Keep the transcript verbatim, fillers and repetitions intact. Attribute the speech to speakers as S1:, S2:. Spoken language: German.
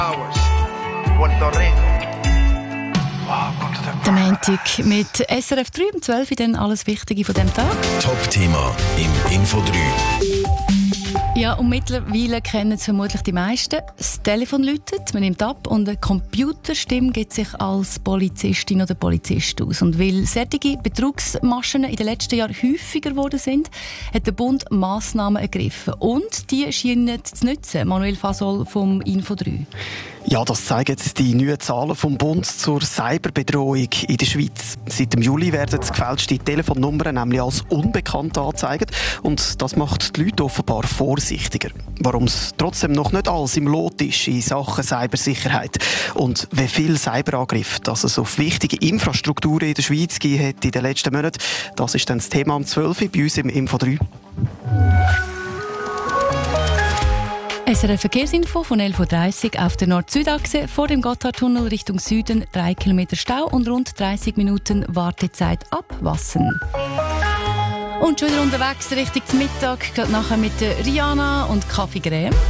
S1: Puerto Rico.
S2: Der Montag mit S R F drei um zwölf Uhr, dann alles Wichtige von diesem Tag.
S3: Top-Thema im Info drei.
S2: Ja, und mittlerweile kennen es vermutlich die meisten. Das Telefon läutet, man nimmt ab und eine Computerstimme gibt sich als Polizistin oder Polizist aus. Und weil solche Betrugsmaschen in den letzten Jahren häufiger geworden sind, hat der Bund Massnahmen ergriffen. Und die scheinen zu nützen. Manuel Fasol vom Info drei.
S4: Ja, das zeigen jetzt die neuen Zahlen vom Bund zur Cyberbedrohung in der Schweiz. Seit dem Juli werden gefälschte Telefonnummern nämlich als unbekannt angezeigt und das macht die Leute offenbar vorsichtiger. Warum es trotzdem noch nicht alles im Lot ist in Sachen Cybersicherheit und wie viele Cyberangriffe dass es auf wichtige Infrastrukturen in der Schweiz gegeben hat in den letzten Monaten, das ist dann das Thema um zwölf Uhr bei uns im Info drei.
S2: S R F Verkehrsinfo von elf Uhr dreißig auf der Nord-Süd-Achse vor dem Gotthardtunnel Richtung Süden, drei Kilometer Stau und rund dreißig Minuten Wartezeit ab Wassen. Und schon wieder unterwegs Richtung Mittag, gerade nachher mit Rihanna und Kaffee Creme.